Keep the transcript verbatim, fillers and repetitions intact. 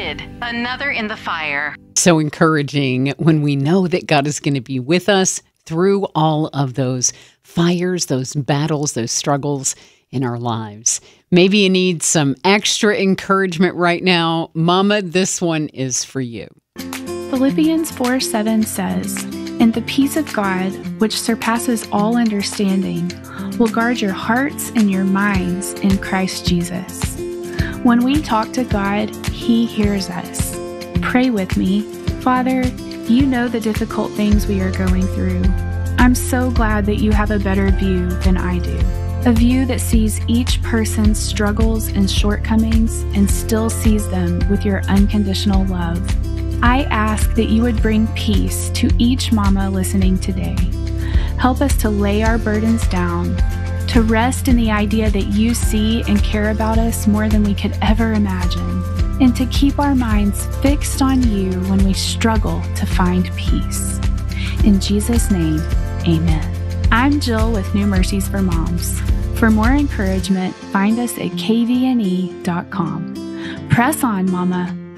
completed. Another in the fire. So encouraging when we know that God is going to be with us through all of those fires, those battles, those struggles in our lives. Maybe you need some extra encouragement right now. Mama, this one is for you. Philippians four seven says, "And the peace of God, which surpasses all understanding, will guard your hearts and your minds in Christ Jesus." When we talk to God, He hears us. Pray with me. Father, you know the difficult things we are going through. I'm so glad that you have a better view than I do. A view that sees each person's struggles and shortcomings and still sees them with your unconditional love. I ask that you would bring peace to each mama listening today. Help us to lay our burdens down, to rest in the idea that you see and care about us more than we could ever imagine, and to keep our minds fixed on you when we struggle to find peace. In Jesus' name, amen. I'm Jill with New Mercies for Moms. For more encouragement, find us at k v n e dot com. Press on, Mama.